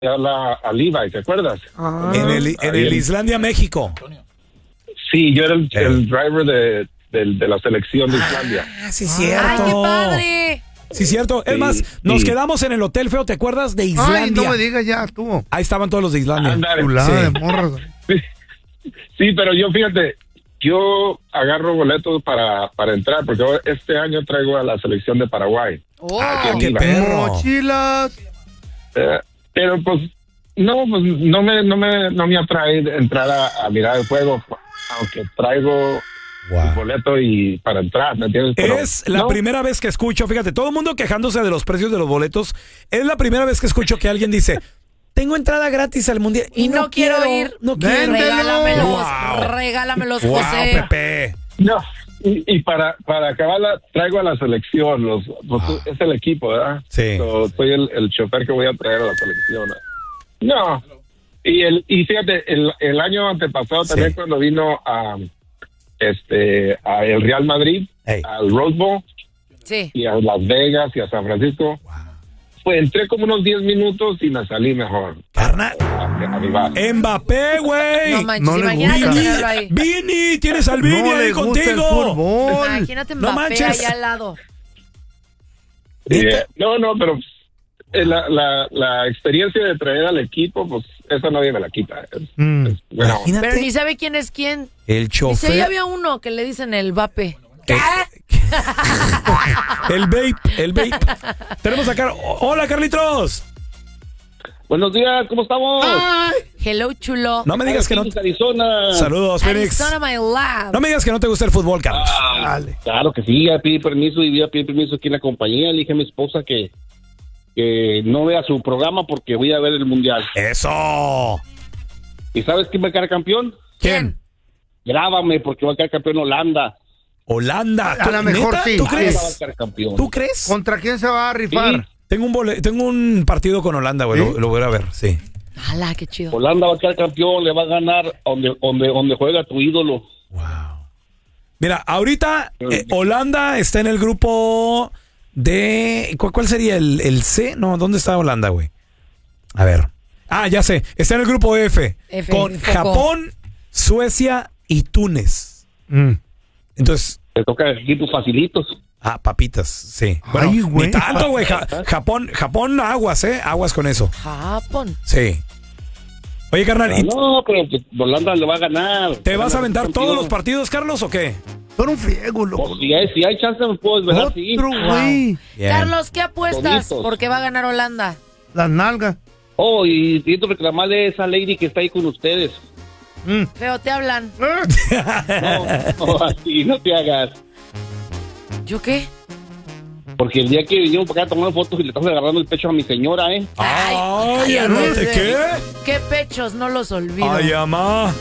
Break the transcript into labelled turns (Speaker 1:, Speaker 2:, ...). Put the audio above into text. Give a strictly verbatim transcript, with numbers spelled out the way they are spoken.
Speaker 1: a, la, a Levi, ¿te acuerdas?
Speaker 2: Ah. En el, en el Islandia, México.
Speaker 1: Sí, yo era el, el driver de, de, de la selección de Islandia.
Speaker 2: Ah, sí, cierto.
Speaker 3: ¡Ay, qué padre!
Speaker 2: Sí, cierto. Es
Speaker 1: Sí,
Speaker 2: más, nos
Speaker 1: sí.
Speaker 2: quedamos en el hotel feo, ¿te acuerdas? De Islandia.
Speaker 4: Ay, no me digas ya, tú.
Speaker 2: Ahí estaban todos los de Islandia.
Speaker 1: Ándale.
Speaker 4: Chulada
Speaker 2: Sí.
Speaker 4: de morras.
Speaker 1: Sí. Sí, pero yo, fíjate, yo agarro boletos para, para entrar, porque este año traigo a la selección de Paraguay.
Speaker 3: Oh.
Speaker 2: Ah, qué
Speaker 1: Viva.
Speaker 2: perro.
Speaker 4: Mochilas.
Speaker 1: Eh, pero pues, no, pues no me, no me, no me atrae entrar a, a mirar el juego, aunque traigo
Speaker 2: Wow.
Speaker 1: el boleto y para entrar, ¿me entiendes? Pero,
Speaker 2: Es la
Speaker 1: no,
Speaker 2: primera vez que escucho, fíjate, todo el mundo quejándose de los precios de los boletos. Es la primera vez que escucho que alguien dice, tengo entrada gratis al mundial
Speaker 3: Y no quiero ir.
Speaker 2: No quiero.
Speaker 4: Véndelo.
Speaker 3: Regálamelos,
Speaker 2: Wow.
Speaker 3: regálamelos,
Speaker 2: Wow,
Speaker 3: José.
Speaker 2: Pepe.
Speaker 1: No, y, y para, para acabarla, traigo a la selección, los, pues,
Speaker 2: Ah.
Speaker 1: es el equipo, ¿verdad?
Speaker 2: Sí.
Speaker 1: So, soy el, el chofer que voy a traer a la selección. No, y el y fíjate, el, el año antepasado también
Speaker 2: Sí.
Speaker 1: cuando vino a este a el Real Madrid,
Speaker 2: Hey.
Speaker 1: al Rose Bowl
Speaker 3: Sí.
Speaker 1: y a Las Vegas y a San Francisco, pues entré como unos diez minutos y me salí mejor.
Speaker 2: Carnal.
Speaker 1: A, a mi bar.
Speaker 2: Mbappé, güey.
Speaker 3: No manches,
Speaker 4: No le
Speaker 3: imagínate
Speaker 4: gusta.
Speaker 3: tenerlo ahí.
Speaker 2: Vini, tienes al Vini
Speaker 4: No
Speaker 2: ahí
Speaker 4: le gusta el
Speaker 2: contigo.
Speaker 4: fútbol.
Speaker 3: Imagínate
Speaker 2: No
Speaker 3: Mbappé
Speaker 2: manches.
Speaker 3: allá al lado.
Speaker 1: Y, eh, no, no, pero eh, la, la, la experiencia de traer al equipo, pues esa nadie me la quita. Es-
Speaker 4: Mm.
Speaker 1: es buena onda.
Speaker 2: Imagínate
Speaker 3: Pero ni sabe quién es quién.
Speaker 2: el
Speaker 3: Dice, ahí
Speaker 2: chofer.
Speaker 3: había uno que le dicen el Vape.
Speaker 2: ¿Qué? El vape, el vape. Tenemos acá. Hola, Carlitos.
Speaker 1: Buenos días, ¿cómo estamos?
Speaker 3: Hello, chulo.
Speaker 2: No me digas que no.
Speaker 1: Phoenix, Arizona.
Speaker 2: Saludos, Phoenix.
Speaker 3: Arizona, my love.
Speaker 2: No me digas que no te gusta el fútbol, Carlos.
Speaker 1: Ah,
Speaker 4: Dale.
Speaker 1: claro que sí, ya pedí permiso y voy a pedir permiso aquí en la compañía. Le dije a mi esposa que, que no vea su programa porque voy a ver el mundial.
Speaker 2: Eso.
Speaker 1: ¿Y sabes quién va a quedar campeón?
Speaker 2: ¿Quién?
Speaker 1: Grábame porque va a quedar campeón Holanda.
Speaker 2: Holanda.
Speaker 4: A lo mejor
Speaker 2: ¿Neta?
Speaker 4: sí.
Speaker 2: ¿Tú
Speaker 1: Holanda va a
Speaker 2: crees?
Speaker 1: quedar campeón.
Speaker 2: ¿Tú crees?
Speaker 4: ¿Contra quién se va a rifar?
Speaker 1: Sí.
Speaker 2: Tengo un bole- tengo un partido con Holanda, güey.
Speaker 4: ¿Sí?
Speaker 2: Lo, lo voy a ver, sí.
Speaker 3: Ala, qué chido.
Speaker 1: Holanda va a quedar campeón, le va a ganar donde, donde, donde juega tu ídolo.
Speaker 2: Wow. Mira, ahorita eh, Holanda está en el grupo de... ¿Cuál, cuál sería el, el C? No, ¿dónde está Holanda, güey? A ver. Ah, ya sé. Está en el grupo F.
Speaker 3: F,
Speaker 2: con
Speaker 3: foco.
Speaker 2: Japón, Suecia y Túnez.
Speaker 4: Mm.
Speaker 2: Entonces...
Speaker 1: Te toca equipos facilitos.
Speaker 2: Ah, papitas, sí.
Speaker 4: Ay,
Speaker 2: Bueno,
Speaker 4: güey.
Speaker 2: ni tanto, güey. Ja- Japón, Japón, aguas, ¿eh? Aguas con eso.
Speaker 3: Japón.
Speaker 2: Sí. Oye, carnal, ¿y
Speaker 1: No, pero pues, Holanda le va a ganar.
Speaker 2: te vas a aventar
Speaker 1: Campeón.
Speaker 2: todos los partidos, Carlos, o qué?
Speaker 4: Son un friego, loco.
Speaker 1: Pues, si, hay, si hay chance me puedo desvelar, sí.
Speaker 4: Otro, güey.
Speaker 2: Bien.
Speaker 3: Carlos, ¿qué apuestas?
Speaker 1: Toditos.
Speaker 3: Porque va a ganar Holanda.
Speaker 4: Las nalgas.
Speaker 1: Oh, y siento reclamarle a esa lady que está ahí con ustedes.
Speaker 4: Mm.
Speaker 3: Feo, te hablan.
Speaker 1: No, no, así no te hagas.
Speaker 3: ¿Yo qué?
Speaker 1: Porque el día que vinimos para acá a tomar fotos y le estamos agarrando el pecho a mi señora, ¿eh?
Speaker 2: Ay,
Speaker 3: cállate.
Speaker 2: ¿qué?
Speaker 3: ¿Qué pechos? No los olvido.
Speaker 2: Ay, amá.